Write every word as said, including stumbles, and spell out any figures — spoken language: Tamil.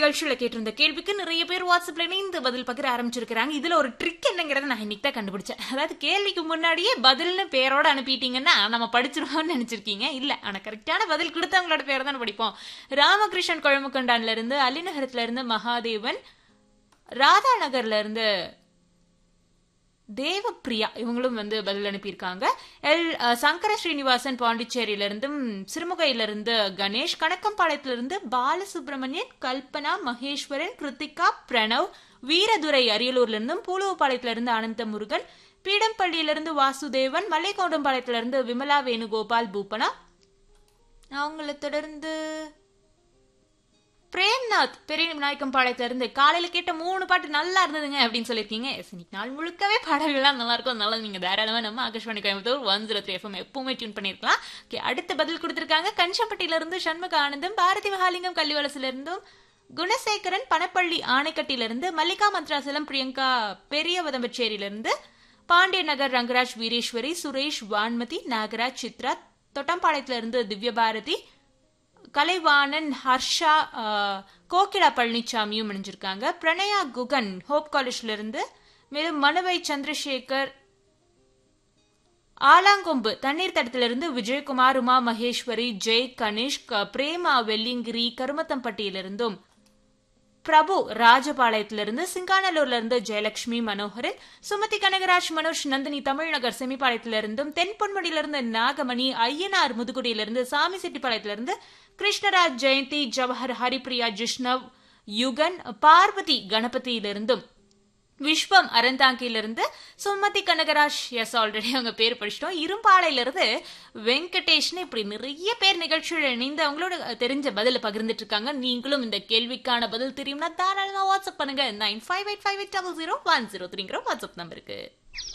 நிகழ்ச்சியில கேட்டிருந்த கேள்விக்கு நிறைய பேர் வாட்ஸ்அப்ல இணைந்து பதில் பகிர ஆரம்பிச்சிருக்காங்க. இதுல ஒரு ட்ரிக் என்னங்கறத நான் இன்னைக்கு தான் கண்டுபிடிச்சேன். அதாவது கேள்விக்கு முன்னாடியே பதில்னு பேரோட அனுப்பிட்டீங்கன்னா நம்ம படிச்சிருவோம்னு நினைச்சிருக்கீங்க. இல்ல, ஆனா கரெக்டான பதில் கொடுத்தவங்களோட பேரை தான் படிப்போம். ராமகிருஷ்ணன் கொழுமுக்கண்டான்ல இருந்து, அலிநகரத்துல இருந்து மகாதேவன், ராதா நகர்ல இருந்து தேவப்பிரியா இவங்களும் வந்து பதில் அனுப்பியிருக்காங்க. எல் சங்கர ஸ்ரீனிவாசன் பாண்டிச்சேரியில இருந்தும், சிறுமுகையில இருந்து கணேஷ், கணக்கம்பாளையத்தில இருந்து பாலசுப்ரமணியன், கல்பனா, மகேஸ்வரன், கிருத்திகா, பிரணவ், வீரதுரை அரியலூர்ல இருந்தும், பூலுவப்பாளையத்தில இருந்து அனந்த முருகன், பீடம்பள்ளியில இருந்து வாசுதேவன், மல்லைக்கவுண்டம்பாளையத்தில இருந்து விமலா வேணுகோபால் பூப்பனா, அவங்கள தொடர்ந்து பிரேம்நாத் பெரிய நாயக்கம்பாளையத்துல இருந்து காலையில கேட்ட மூணு பாட்டு நல்லா இருந்ததுங்க அப்படின்னு சொல்லியிருக்கீங்க. இன்னைக்கு நாள் முழுக்கவே பாடல்கள்லாம் நல்லா இருக்கும். அதனால நீங்க தாராளமா நம்ம Akashvani Coimbatore one zero three FM எப்பவுமே டியூன் பண்ணிருக்கலாம். அடுத்த பதில் கொடுத்திருக்காங்க கஞ்சம்பட்டியில இருந்து சண்முக ஆனந்தம், பாரதி மகாலிங்கம் கள்ளிவலசுல இருந்தும், குணசேகரன் பனப்பள்ளி ஆணைக்கட்டில இருந்து, மல்லிகா மத்ராசலம் பிரியங்கா பெரியவதம்பச்சேரியில இருந்து, பாண்டிய நகர் ரங்கராஜ் வீரேஸ்வரி, சுரேஷ் வான்மதி, நாகராஜ் சித்ரா, தொட்டம்பாளையத்துல இருந்து திவ்யபாரதி, கலைவாணன், ஹர்ஷா, கோகிலா பழனிசாமியும் இணைஞ்சிருக்காங்க. பிரணயா குகன் ஹோப் காலேஜ்ல இருந்து, மேலும் மனுவை சந்திரசேகர், ஆலாங்கொம்பு தண்ணீர் தடத்திலிருந்து விஜயகுமார், உமா மகேஸ்வரி, ஜெய் கணேஷ், பிரேமா வெள்ளிங்கிரி கருமத்தம்பட்டியிலிருந்தும், பிரபு ராஜபாளையத்திலிருந்து, சிங்கானலூர்ல இருந்து ஜெயலட்சுமி மனோகரன், சுமதி கனகராஜ், மனோஜ் நந்தினி தமிழ்நகர் செமிப்பாளையத்திலிருந்தும், தென்பொன்மடியிலிருந்து நாகமணி, ஐயனார் முதுகுடியிலிருந்து, சாமி செட்டிப்பாளையத்திலிருந்து கிருஷ்ணராஜ், ஜெயந்தி, ஜவஹர், ஹரிப்பிரியா, ஜிஷ்ணவ், யுகன், பார்வதி கணபதியிலிருந்தும், விஸ்வம் அறந்தாங்கியிலிருந்து சுமதி கனகராஜ். எஸ், ஆல்ரெடி அவங்க பேர் படிச்சிட்டோம். இரும்பாலையிலிருந்து வெங்கடேஷ்னு இப்படி நிறைய பேர் நிகழ்ச்சியில் இணைந்து அவங்களோட தெரிஞ்ச பதில பகிர்ந்துட்டு இருக்காங்க. நீங்களும் இந்த கேள்விக்கான பதில் தெரியும்னா தாராளமா வாட்ஸ்அப் பண்ணுங்க. Nine five eight five eight double zero one zero த்ரீங்கிற WhatsApp நம்பருக்கு.